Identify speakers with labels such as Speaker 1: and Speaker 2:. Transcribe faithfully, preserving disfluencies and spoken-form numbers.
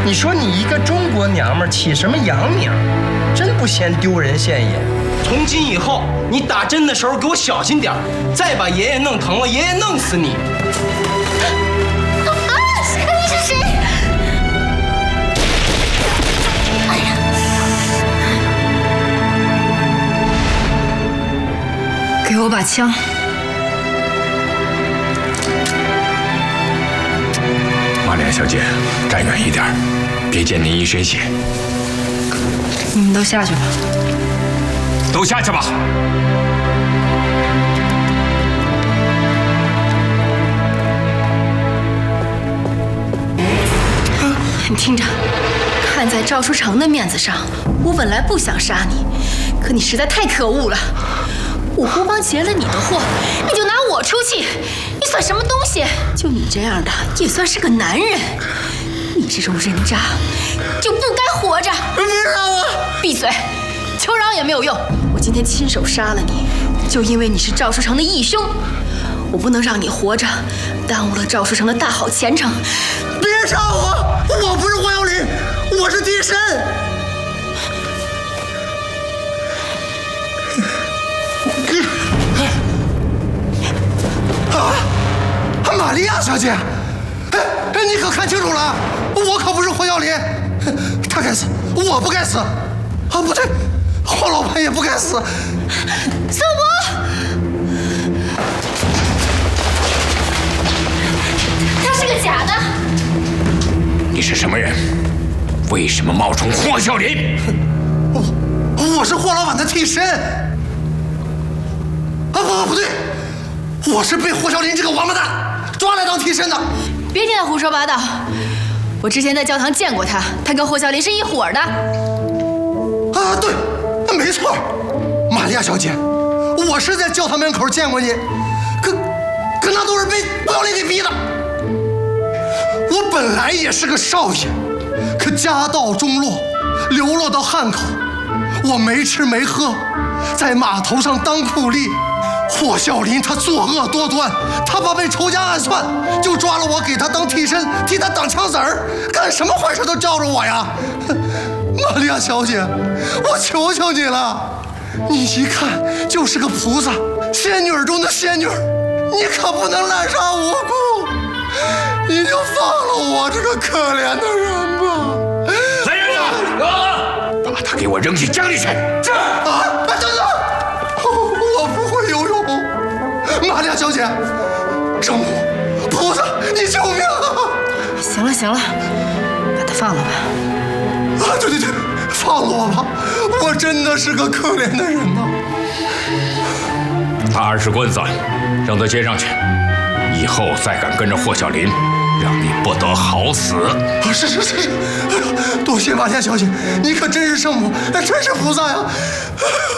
Speaker 1: 你说你一个中国娘们起什么洋名，真不嫌丢人现眼。从今以后，你打针的时候给我小心点，再把爷爷弄疼了，爷爷弄死你！
Speaker 2: 啊！你是谁？哎呀！
Speaker 3: 给我把枪。
Speaker 4: 玛利亚小姐，站远一点，别溅您一身血。
Speaker 3: 你们都下去吧。
Speaker 4: 都下去吧。
Speaker 2: 你听着，看在赵书成的面子上，我本来不想杀你，可你实在太可恶了。我胡帮劫了你的货，你就拿我出气，你算什么东西？就你这样的，也算是个男人。你这种人渣，就不该活着。
Speaker 1: 别杀我！
Speaker 2: 闭嘴！求饶也没有用。我今天亲手杀了你，就因为你是赵书成的义兄。我不能让你活着，耽误了赵书成的大好前程。
Speaker 1: 别杀我！我不是霍小林，我是替身。 啊，玛利亚小姐，哎，你可看清楚了，我可不是霍小林，他该死，我不该死，啊，不对，霍老板也不该死。
Speaker 2: 宋博，他是个假的。
Speaker 4: 你是什么人？为什么冒充霍小林？
Speaker 1: 我我是霍老板的替身。啊，不不对。 我是被霍小林这个王八蛋抓来当替身的。
Speaker 2: 别听他胡说八道！我之前在教堂见过他，他跟霍小林是一伙的。
Speaker 1: 啊，对，没错，玛利亚小姐，我是在教堂门口见过你，可可那都是被霍小林给逼的。我本来也是个少爷，可家道中落，流落到汉口，我没吃没喝，在码头上当苦力。 霍小林他作恶多端，他怕被仇家暗算，就抓了我给他当替身，替他挡枪子儿，干什么坏事都罩着我呀！玛利亚小姐，我求求你了，你一看就是个菩萨，仙女中的仙女，你可不能滥杀无辜，你就放了我这个可怜的人吧！
Speaker 4: 来人呀！啊！把他给我扔进江里去！
Speaker 1: 这啊，等等。 我不会游泳，玛利亚小姐，圣母、菩萨，你救命啊！
Speaker 3: 行了行了，把他放了吧。
Speaker 1: 啊，对对对，放了我吧，我真的是个可怜的人呐。
Speaker 4: 他二十棍子，扔到街上去，以后再敢跟着霍小林，让你不得好死。
Speaker 1: 啊，是是是是，哎呦，多谢玛利亚小姐，你可真是圣母，真是菩萨呀！